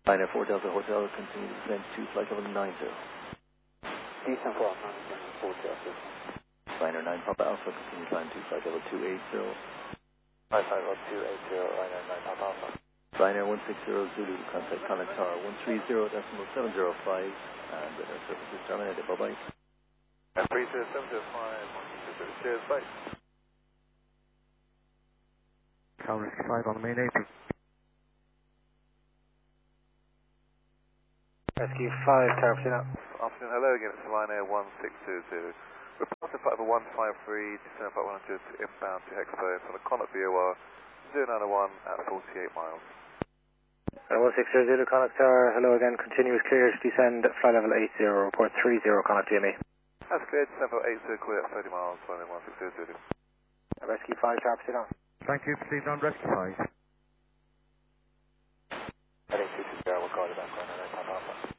Liner 4 Delta Hotel, continue to descend to flight level 90. Descent for 4 Delta. Liner 9 Papa Alpha, continue to climb to flight level 280. Flight level 280, liner 9 Papa Alpha. Liner 160 Zulu, contact Connect Tower 130.705, and radar service is terminated. Bye-bye. 30705, cheers, bye. Tower 5 on the main apron. Rescue 5, Tower Pursuit out. Afternoon, hello again, it's Liner 1620. Reporting flight number 153, descend flight 100 inbound to Expo from the Connaught VOR 0901 at 48 miles. 1600 Connaught Tower, hello again, continuous clear to descend at flight level 80, report 30 Connaught DME. That's clear, descend flight 80, clear at 30 miles, flying 1600. Rescue 5, Tower Pursuit on. Thank you, proceed on Rescue 5. Heading 220, we'll call you back on 9 Papa Alpha.